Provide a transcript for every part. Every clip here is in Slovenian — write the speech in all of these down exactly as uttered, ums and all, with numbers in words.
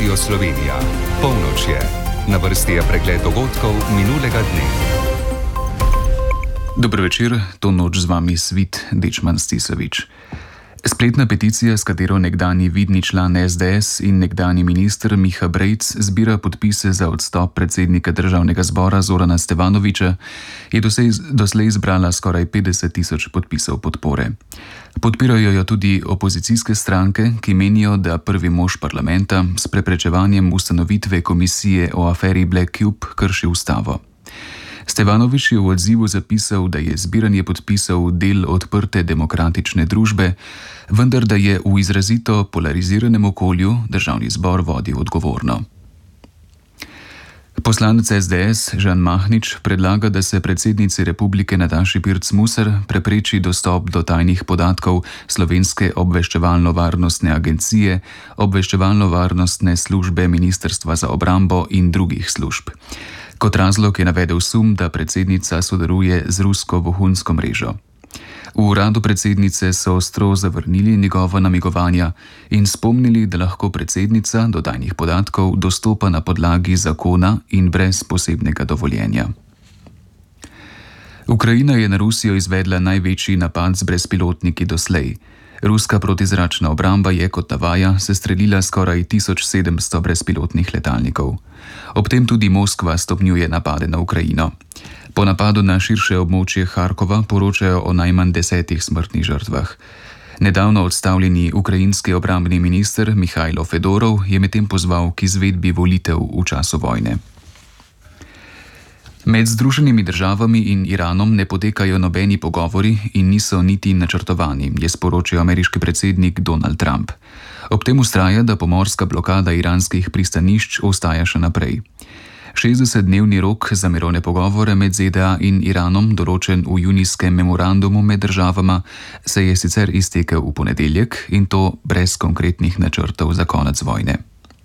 Radio Slovenija. Polnoč je. Na vrsti je pregled dogodkov minulega dne. Dober večer, to noč z vami Svit Dečman Stisovič. Spletna peticija, s katero nekdanji vidni član es de es in nekdanji minister Miha Brejc zbira podpise za odstop predsednika državnega zbora Zorana Stevanovića, je doslej, doslej zbrala skoraj petdeset tisoč podpisov podpore. Podpirajo jo tudi opozicijske stranke, ki menijo, da prvi mož parlamenta s preprečevanjem ustanovitve komisije o aferi Black Cube krši ustavo. Stevanović je v odzivu zapisal, da je zbiranje podpisov del odprte demokratične družbe, vendar da je v izrazito polariziranem okolju državni zbor vodil odgovorno. Poslanec es de es Žan Mahnič predlaga, da se predsednici republike Nataši Pirc Musar prepreči dostop do tajnih podatkov Slovenske obveščevalno-varnostne agencije, obveščevalno-varnostne službe Ministrstva za obrambo in drugih služb. Kot razlog je navedel sum, da predsednica sodeluje z rusko vohunsko mrežo. V uradu predsednice so ostro zavrnili njegova namigovanja in spomnili, da lahko predsednica do tajnih podatkov dostopa na podlagi zakona in brez posebnega dovoljenja. Ukrajina je na Rusijo izvedla največji napad z brezpilotniki doslej. Ruska protizračna obramba je, kot navaja, sestrelila skoraj tisoč sedemsto brezpilotnih letalnikov. Ob tem tudi Moskva stopnjuje napade na Ukrajino. Po napadu na širše območje Harkova poročajo o najmanj desetih smrtnih žrtvah. Nedavno odstavljeni ukrajinski obrambni minister Mihajlo Fedorov je medtem pozval k izvedbi volitev v času vojne. Med Združenimi državami in Iranom ne potekajo nobeni pogovori in niso niti načrtovani, je sporočil ameriški predsednik Donald Trump. Ob tem vztraja, da pomorska blokada iranskih pristanišč ostaja še naprej. šestdesetdnevni rok za mirovne pogovore med ze de a in Iranom, določen v junijskem memorandumu med državama, se je sicer iztekel v ponedeljek in to brez konkretnih načrtov za konec vojne.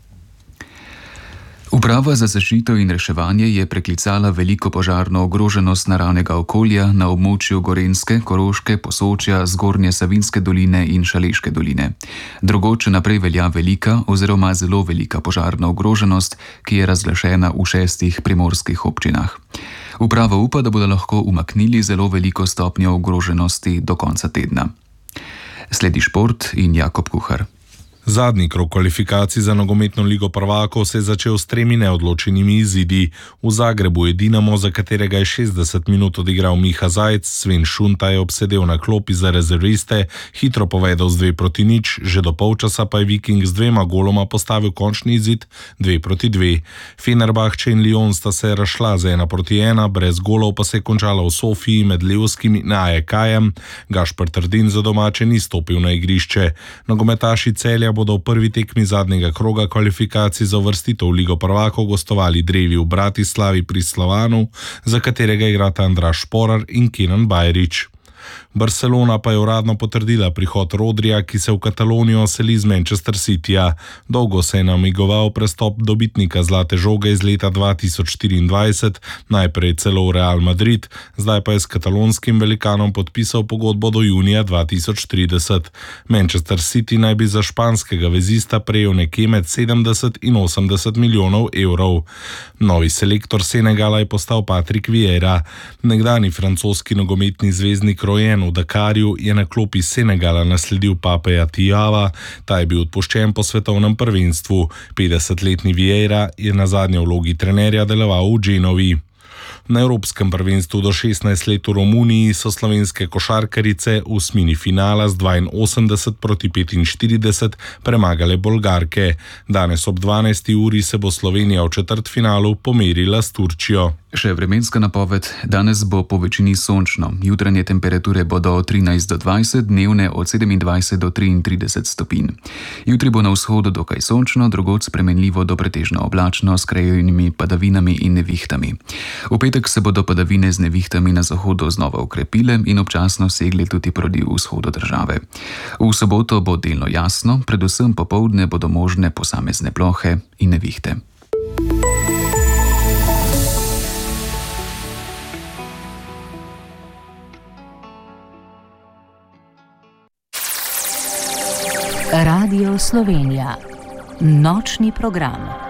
Uprava za zaščito in reševanje je preklicala veliko požarno ogroženost naravnega okolja na območju Gorenjske, Koroške, Posočja, Zgornje Savinjske doline in Šaleške doline. Drugod še naprej velja velika oziroma zelo velika požarna ogroženost, ki je razglašena v šestih primorskih občinah. Uprava upa, da bodo lahko umaknili zelo veliko stopnjo ogroženosti do konca tedna. Sledi šport in Jakob Kuhar. Zadnji krog kvalifikacij za nogometno ligo prvakov se je začel s tremi neodločenimi izidi. V Zagrebu je Dinamo, za katerega je šestdeset minut odigral Miha Zajc, Sven Šunta je obsedel na klopi za rezerviste, hitro povedal z dve proti nič, že do polčasa pa je Viking z dvema goloma postavil končni izid dve proti dve. Fenerbahče in Lyon sta se razšla za ena proti ena, brez golov pa se je končala v Sofiji med Levskim in A E K-jem. Gašper Trdin za domače ni stopil na igrišče. Nogometaši Celja bodo v prvi tekmi zadnjega kroga kvalifikacij za uvrstitev v ligo prvakov gostovali drevi v Bratislavi pri Slovanu, za katerega igrata Andraž Šporar in Kenan Bajrić. Barcelona pa je uradno potrdila prihod Rodrija, ki se v Katalonijo seli z Manchester Cityja. Dolgo se je namigoval prestop dobitnika zlate žoge iz leta dva tisoč štiriindvajset, najprej celo v Real Madrid, zdaj pa je s katalonskim velikanom podpisal pogodbo do junija dva tisoč trideset. Manchester City naj bi za španskega vezista prejel nekje med sedemdeset in osemdeset milijonov evrov. Novi selektor Senegala je postal Patrick Vieira. Nekdani francoski nogometni zvezdnik rojen v Dakarju je na klopi Senegala nasledil Papeja Tijava, ta je bil odpuščen po svetovnem prvenstvu. petdesetletni Vieira je na zadnje vlogi trenerja deloval v Genovi. Na evropskem prvenstvu do šestnajst let v Romuniji so slovenske košarkarice v osmini finala z dvainosemdeset proti petinštirideset premagale Bolgarke. Danes ob dvanajsti uri se bo Slovenija v četrtfinalu pomerila s Turčijo. Še vremenska napoved. Danes bo po večini sončno. Jutranje temperature bodo od trinajst do dvajset, dnevne od sedemindvajset do triintrideset stopinj. Jutri bo na vzhodu dokaj sončno, drugod spremenljivo do pretežno oblačno s krajevnimi padavinami in nevihtami. V petek se bodo padavine z nevihtami na zahodu znova ukrepile in občasno segle tudi proti vzhodu države. V soboto bo delno jasno, predvsem popoldne bodo možne posamezne plohe in nevihte. Radio Slovenija. Nočni program.